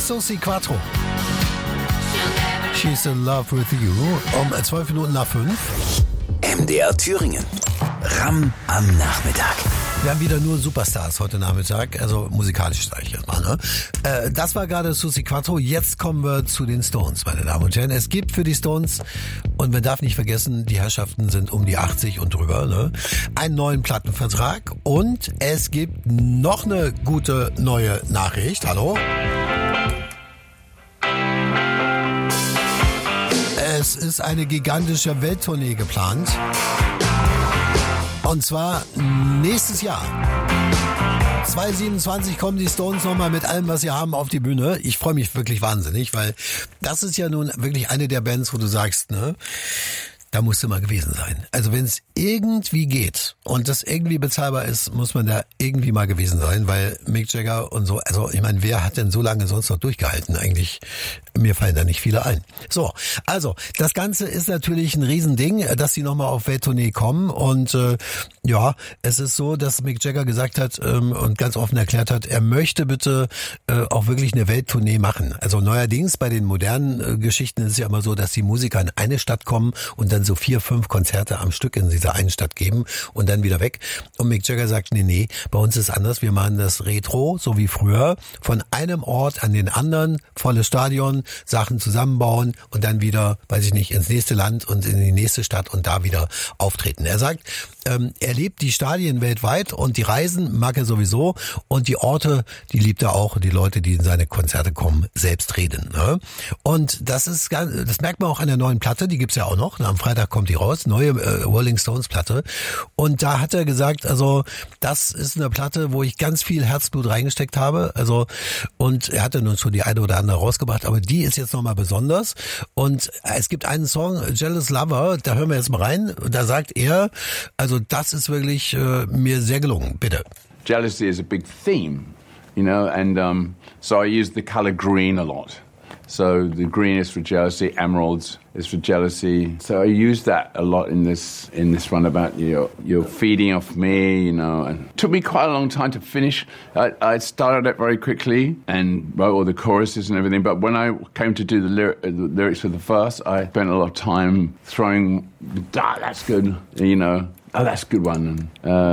Susi Quattro. She's in love with you. 12 Minuten nach 5. MDR Thüringen. Ram am Nachmittag. Wir haben wieder nur Superstars heute Nachmittag, also musikalisch sage ich jetzt mal. Ne? Das war gerade Susi Quattro. Jetzt kommen wir zu den Stones, meine Damen und Herren. Es gibt für die Stones, und man darf nicht vergessen, die Herrschaften sind um die 80 und drüber, ne? Einen neuen Plattenvertrag, und es gibt noch eine gute neue Nachricht. Hallo? Es ist eine gigantische Welttournee geplant. Und zwar nächstes Jahr. 2027 kommen die Stones nochmal mit allem, was sie haben, auf die Bühne. Ich freue mich wirklich wahnsinnig, weil das ist ja nun wirklich eine der Bands, wo du sagst, ne, da musst du mal gewesen sein. Also wenn es irgendwie geht und das irgendwie bezahlbar ist, muss man da irgendwie mal gewesen sein, weil Mick Jagger und so, also ich meine, wer hat denn so lange sonst noch durchgehalten eigentlich? Mir fallen da nicht viele ein. So, also das Ganze ist natürlich ein Riesending, dass die nochmal auf Welttournee kommen, und ja, es ist so, dass Mick Jagger gesagt hat und ganz offen erklärt hat, er möchte bitte auch wirklich eine Welttournee machen. Also neuerdings bei den modernen Geschichten ist es ja immer so, dass die Musiker in eine Stadt kommen und dann so 4, 5 Konzerte am Stück in dieser einen Stadt geben und dann wieder weg. Und Mick Jagger sagt, nee, bei uns ist anders. Wir machen das Retro, so wie früher, von einem Ort an den anderen, volles Stadion, Sachen zusammenbauen und dann wieder, weiß ich nicht, ins nächste Land und in die nächste Stadt und da wieder auftreten. Er sagt, er liebt die Stadien weltweit und die Reisen mag er sowieso, und die Orte, die liebt er auch, und die Leute, die in seine Konzerte kommen, selbst reden. Ne? Und das merkt man auch an der neuen Platte, die gibt's ja auch noch. Am Freitag kommt die raus, neue Rolling Stones Platte. Und da hat er gesagt, also das ist eine Platte, wo ich ganz viel Herzblut reingesteckt habe. Also, und er hatte nun schon die eine oder andere rausgebracht, aber die ist jetzt nochmal besonders. Und es gibt einen Song, Jealous Lover, da hören wir jetzt mal rein. Da sagt er, also das ist wirklich mir sehr gelungen. Bitte. Jealousy is a big theme, you know, and so I use the color green a lot. So the green is for jealousy, emeralds is for jealousy. So I use that a lot in this one about you're feeding off me, you know. And it took me quite a long time to finish. I started it very quickly and wrote all the choruses and everything. But when I came to do the lyrics for the verse, I spent a lot of time throwing, that's good, you know. Oh, that's a good one.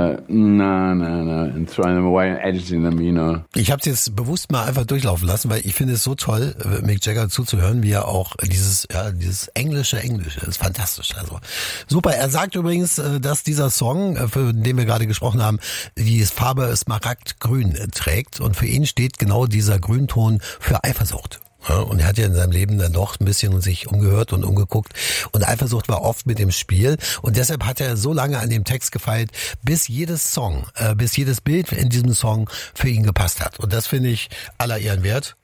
No, and throwing them away and editing them, you know. Ich habe es jetzt bewusst mal einfach durchlaufen lassen, weil ich finde es so toll, Mick Jagger zuzuhören, wie er auch dieses Englische ist fantastisch. Also super. Er sagt übrigens, dass dieser Song, für den wir gerade gesprochen haben, die Farbe Smaragdgrün trägt, und für ihn steht genau dieser Grünton für Eifersucht. Ja, und er hat ja in seinem Leben dann doch ein bisschen sich umgehört und umgeguckt, und Eifersucht war oft mit dem Spiel, und deshalb hat er so lange an dem Text gefeilt, bis jedes Bild in diesem Song für ihn gepasst hat, und das finde ich aller Ehren wert.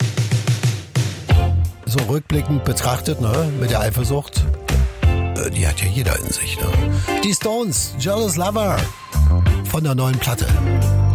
So rückblickend betrachtet, ne, mit der Eifersucht, die hat ja jeder in sich, ne? Die Stones, Jealous Lover von der neuen Platte.